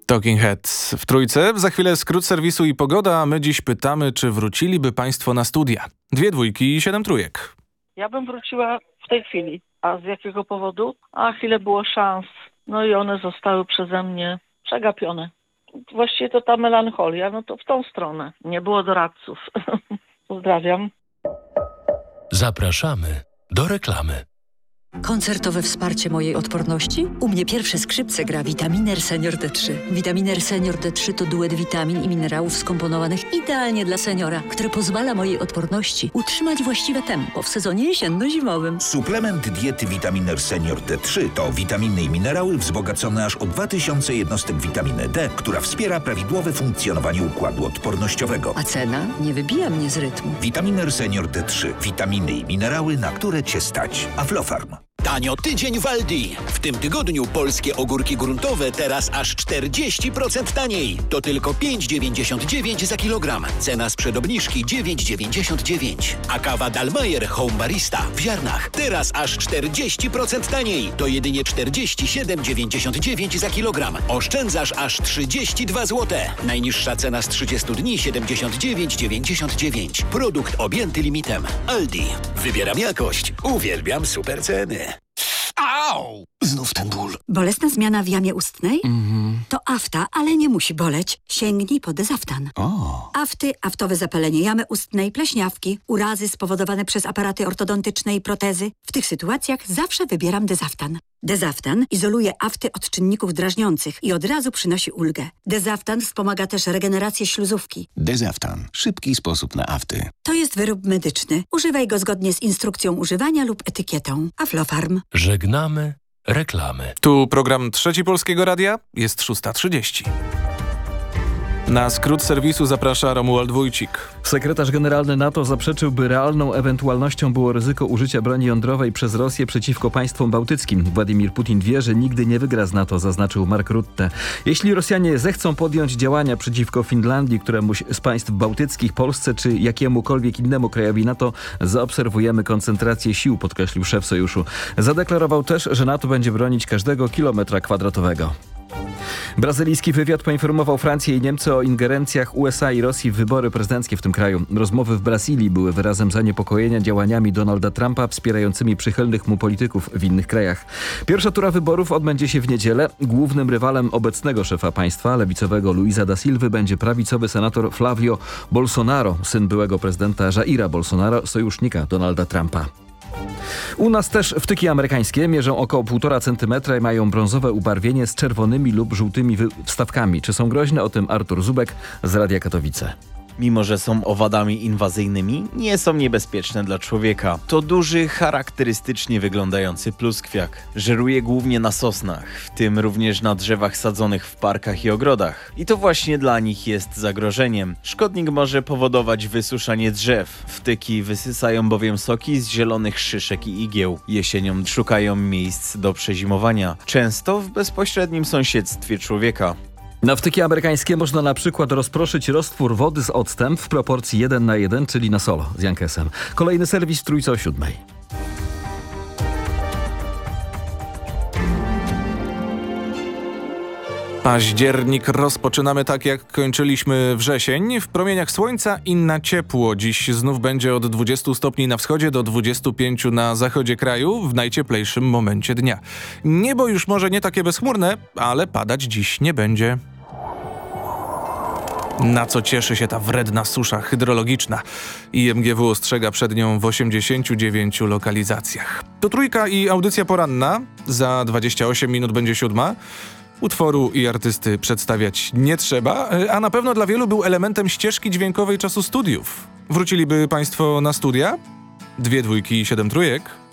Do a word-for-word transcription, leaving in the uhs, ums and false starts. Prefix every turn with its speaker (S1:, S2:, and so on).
S1: Talking Heads w Trójce. Za chwilę skrót serwisu i pogoda, a my dziś pytamy, czy wróciliby państwo na studia. Dwie dwójki i siedem trójek.
S2: Ja bym wróciła w tej chwili. A z jakiego powodu? A ile było szans. No i one zostały przeze mnie przegapione. Właściwie to ta melancholia, no to w tą stronę. Nie było doradców. Pozdrawiam.
S3: Zapraszamy do reklamy.
S4: Koncertowe wsparcie mojej odporności? U mnie pierwsze skrzypce gra Vitaminer Senior D trzy. Vitaminer Senior D trzy to duet witamin i minerałów skomponowanych idealnie dla seniora, które pozwala mojej odporności utrzymać właściwe tempo w sezonie jesienno-zimowym.
S5: Suplement diety Vitaminer Senior D trzy to witaminy i minerały wzbogacone aż o dwa tysiące jednostek witaminy D, która wspiera prawidłowe funkcjonowanie układu odpornościowego.
S4: A cena nie wybija mnie z rytmu.
S5: Vitaminer Senior D trzy. Witaminy i minerały, na które Cię stać. Aflofarm.
S6: Tanio tydzień w Aldi. W tym tygodniu polskie ogórki gruntowe teraz aż czterdzieści procent taniej. To tylko pięć dziewięćdziesiąt dziewięć za kilogram. Cena sprzed obniżki dziewięć dziewięćdziesiąt dziewięć. A kawa Dalmayer Home Barista w ziarnach teraz aż czterdzieści procent taniej. To jedynie czterdzieści siedem dziewięćdziesiąt dziewięć za kilogram. Oszczędzasz aż trzydzieści dwa złote. Najniższa cena z trzydziestu dni siedemdziesiąt dziewięć dziewięćdziesiąt dziewięć. Produkt objęty limitem. Aldi. Wybieram jakość. Uwielbiam super ceny.
S3: Au! Znów ten ból.
S7: Bolesna zmiana w jamie ustnej?
S3: Mhm.
S7: To afta, ale nie musi boleć. Sięgnij po Dezaftan.
S3: O.
S7: Afty, aftowe zapalenie jamy ustnej, pleśniawki, urazy spowodowane przez aparaty ortodontyczne i protezy. W tych sytuacjach zawsze wybieram Dezaftan. Dezaftan izoluje afty od czynników drażniących i od razu przynosi ulgę. Dezaftan wspomaga też regenerację śluzówki.
S3: Dezaftan. Szybki sposób na afty.
S7: To jest wyrób medyczny. Używaj go zgodnie z instrukcją używania lub etykietą. Aflofarm.
S3: Żegnamy reklamy.
S1: Tu program Trzeci Polskiego Radia, jest szósta trzydzieści. Na skrót serwisu zaprasza Romuald Wójcik.
S8: Sekretarz generalny NATO zaprzeczył, by realną ewentualnością było ryzyko użycia broni jądrowej przez Rosję przeciwko państwom bałtyckim. Władimir Putin wie, że nigdy nie wygra z NATO, zaznaczył Mark Rutte. Jeśli Rosjanie zechcą podjąć działania przeciwko Finlandii, któremuś z państw bałtyckich, Polsce czy jakiemukolwiek innemu krajowi NATO, zaobserwujemy koncentrację sił, podkreślił szef sojuszu. Zadeklarował też, że NATO będzie bronić każdego kilometra kwadratowego. Brazylijski wywiad poinformował Francję i Niemcy o ingerencjach U S A i Rosji w wybory prezydenckie w tym kraju. Rozmowy w Brazylii były wyrazem zaniepokojenia działaniami Donalda Trumpa wspierającymi przychylnych mu polityków w innych krajach. Pierwsza tura wyborów odbędzie się w niedzielę. Głównym rywalem obecnego szefa państwa, lewicowego Luisa da Silvy, będzie prawicowy senator Flavio Bolsonaro, syn byłego prezydenta Jaira Bolsonaro, sojusznika Donalda Trumpa. U nas też wtyki amerykańskie mierzą około półtora centymetra i mają brązowe ubarwienie z czerwonymi lub żółtymi wstawkami. Czy są groźne? O tym Artur Zubek z Radia Katowice.
S9: Mimo że są owadami inwazyjnymi, nie są niebezpieczne dla człowieka. To duży, charakterystycznie wyglądający pluskwiak. Żeruje głównie na sosnach, w tym również na drzewach sadzonych w parkach i ogrodach. I to właśnie dla nich jest zagrożeniem. Szkodnik może powodować wysuszanie drzew. Wtyki wysysają bowiem soki z zielonych szyszek i igieł. Jesienią szukają miejsc do przezimowania, często w bezpośrednim sąsiedztwie człowieka.
S8: Na wtyki amerykańskie można na przykład rozproszyć roztwór wody z octem w proporcji jeden na jeden, czyli na solo z Jankesem. Kolejny serwis w Trójce o siódmej.
S1: Październik rozpoczynamy tak, jak kończyliśmy wrzesień. W promieniach słońca i na ciepło. Dziś znów będzie od dwudziestu stopni na wschodzie do dwudziestu pięciu na zachodzie kraju w najcieplejszym momencie dnia. Niebo już może nie takie bezchmurne, ale padać dziś nie będzie. Na co cieszy się ta wredna susza hydrologiczna. I M G W ostrzega przed nią w osiemdziesięciu dziewięciu lokalizacjach. To Trójka i audycja poranna. Za dwadzieścia osiem minut będzie siódma. Utworu i artysty przedstawiać nie trzeba, a na pewno dla wielu był elementem ścieżki dźwiękowej czasu studiów. Wróciliby państwo na studia? Dwie dwójki i siedem trójek?